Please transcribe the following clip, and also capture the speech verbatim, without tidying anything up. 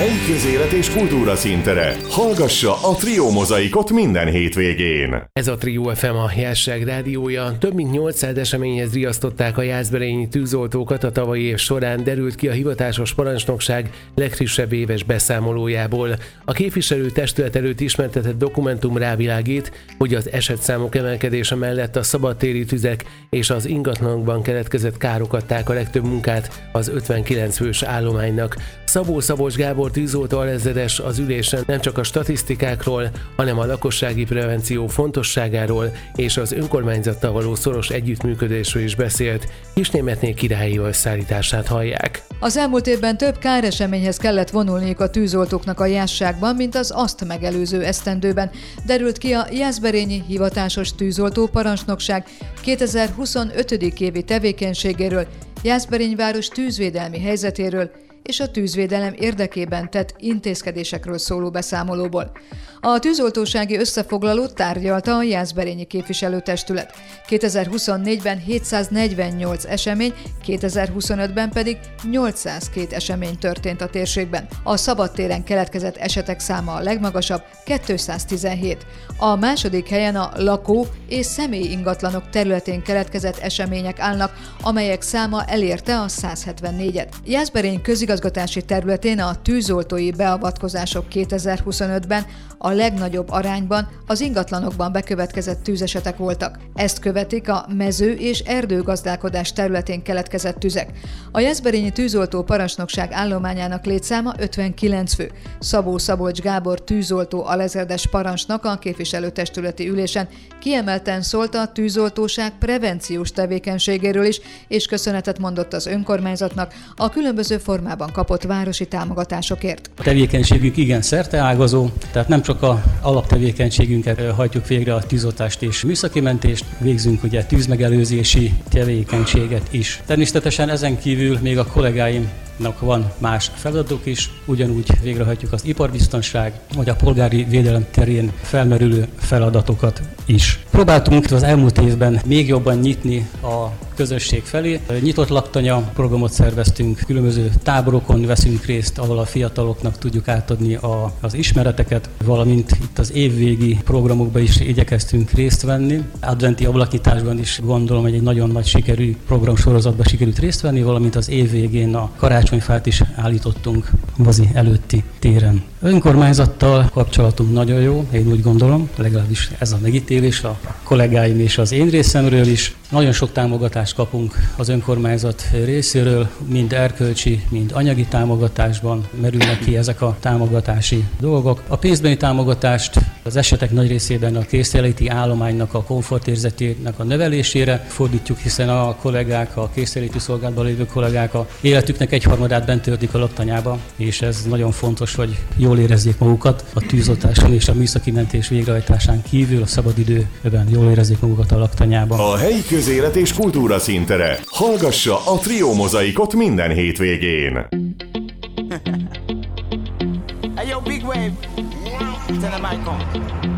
helyi közélet és kultúra szintere. Hallgassa a Trio Mozaikot minden hétvégén. Ez a Trio ef em, a Jásság rádiója. Több mint nyolcszáz eseményhez riasztották a jászberényi tűzoltókat a tavalyi év során, derült ki a hivatásos parancsnokság legfrissebb éves beszámolójából. A képviselő testület előtt ismertetett dokumentum rávilágít, hogy az esetszámok emelkedése mellett a szabadtéri tüzek és az ingatlanokban keletkezett károk adták a legtöbb munkát az ötvenkilenc fős állománynak. Szabó Szabolcs Gábor tűzoltó alezredes az ülésen nem csak a statisztikákról, hanem a lakossági prevenció fontosságáról és az önkormányzattal való szoros együttműködésről is beszélt. Kisnémetné királyi összeállítását hallják. Az elmúlt évben több káreseményhez kellett vonulniuk a tűzoltóknak a Jásságban, mint az azt megelőző esztendőben. Derült ki a Jászberényi Hivatásos Tűzoltó Parancsnokság kétezer-huszonöt. évi tevékenységéről, Jászberény város tűzvédelmi helyzetéről és a tűzvédelem érdekében tett intézkedésekről szóló beszámolóból. A tűzoltósági összefoglalót tárgyalta a jászberényi képviselőtestület. kétezer-huszonnégyben hétszáznegyvennyolc esemény, kétezer-huszonötben pedig nyolcszázkettő esemény történt a térségben. A szabadtéren keletkezett esetek száma a legmagasabb, kétszáztizenhét. A második helyen a lakó- és személyi ingatlanok területén keletkezett események állnak, amelyek száma elérte a száz hetvennégyet. Jászberény közigazgatási területén a tűzoltói beavatkozások kétezer-huszonötben a legnagyobb arányban az ingatlanokban bekövetkezett tűzesetek voltak. Ezt követik a mező- és erdőgazdálkodás területén keletkezett tüzek. A jászberényi tűzoltó parancsnokság állományának létszáma ötvenkilenc fő. Szabó Szabolcs Gábor tűzoltó alezredes parancsnok a képviselőtestületi ülésen kiemelten szólt a tűzoltóság prevenciós tevékenységéről is, és köszönetet mondott az önkormányzatnak a különböző formában kapott városi támogatásokért. A tevékenységünk igen szerteágazó, tehát nem csak a alaptevékenységünket hajtjuk végre, a tűzoltást és műszaki mentést, végzünk ugye tűzmegelőzési tevékenységet is. Természetesen ezen kívül még a kollégáimnak van más feladatok is, ugyanúgy végrehajtjuk az iparbiztonság, vagy a polgári védelem terén felmerülő feladatokat is. Próbáltunk az elmúlt évben még jobban nyitni a közösség felé. Nyitott laktanya programot szerveztünk, különböző táborokon veszünk részt, ahol a fiataloknak tudjuk átadni a, az ismereteket, valamint itt az évvégi programokban is igyekeztünk részt venni. Adventi ablakításban is gondolom, hogy egy nagyon nagy sikerű programsorozatban sikerült részt venni, valamint az évvégén a karácsonyfát is állítottunk Vazi előtti téren. Önkormányzattal kapcsolatunk nagyon jó, én úgy gondolom, legalábbis ez a megítélés a kollégáim és az én részemről is. Nagyon sok támogatást kapunk az önkormányzat részéről, mind erkölcsi, mind anyagi támogatásban merülnek ki ezek a támogatási dolgok. A pénzbeni támogatást az esetek nagy részében a készteléti állománynak a komfortérzetének a növelésére fordítjuk, hiszen a kollégák, a készteléti szolgálatban lévő kollégák a életüknek egyharmadát bent töltik a laktanyába, és ez nagyon fontos, hogy jól érezzék magukat a tűzoltáson és a műszaki mentés végrehajtásán kívül, a szabadidőben jól érezzék magukat a laktanyában. A helyi közélet és kultúra szintere. Hallgassa a Trio Mozaikot minden hétvégén. Hey yo, Big Wave. Tell them I come.